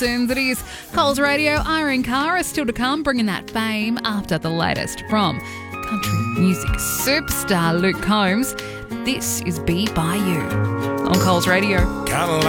It is Coles Radio. Irene Cara still to come, bringing that fame after the latest from country music superstar Luke Combs. This is Be By You on Coles Radio.